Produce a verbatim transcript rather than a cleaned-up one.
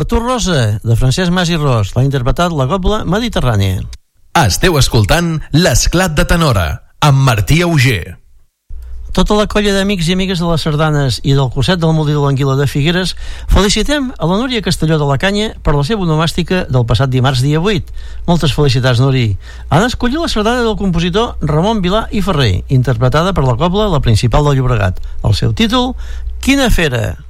Tu Rosa, de Francesc Mas i Ros, l'ha interpretat la Cobla Mediterrània. Esteu escoltant l'Esclat de Tenora, amb Martí Auger. Tota la colla d'amics i amigues de les sardanes i del curset del Molí de l'Anguila de Figueres felicitem a la Núria Castelló de la Canya per la seva onomàstica del passat dimarts dia vuit. Moltes felicitats, Núria. Han escollit la sardana del compositor Ramon Vilà i Ferrer, interpretada per la Cobla La Principal del Llobregat. El seu títol, Quina fera!